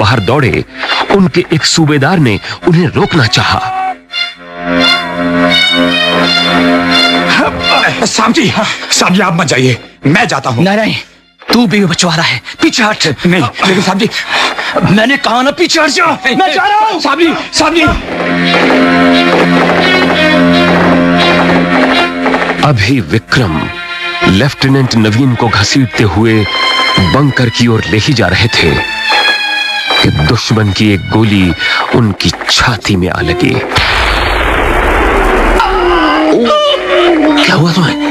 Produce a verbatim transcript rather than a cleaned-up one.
बाहर दौड़े, उनके एक सूबेदार ने उन्हें रोकना चाहा। साहब जी, साहब जी आप मत जाइए, मैं जाता हूँ। नहीं नहीं, तू भी बचवा रहा है, पीछे हट। नहीं लेकिन साहब जी, मैंने कहा ना पीछे हट जाओ, मैं जा रहा हूँ। साहब जी, साहब जी। अभी विक्रम लेफ्टिनेंट नवीन को घसीटते हुए बंकर की ओर ले ही जा रहे थे कि दुश्मन की एक गोली उनकी छाती में आ लगी। क्या हुआ तुम्हें?